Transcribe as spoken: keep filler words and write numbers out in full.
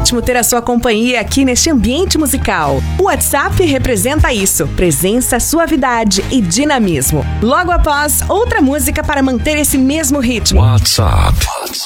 ótimo ter a sua companhia aqui neste ambiente musical. O WhatsApp representa isso: presença, suavidade e dinamismo. Logo após, outra música para manter esse mesmo ritmo. WhatsApp.